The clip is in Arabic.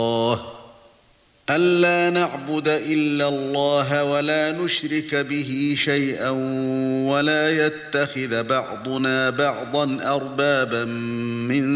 ألا نعبد إلا الله ولا نشرك به شيئا ولا يتخذ بعضنا بعضا أربابا من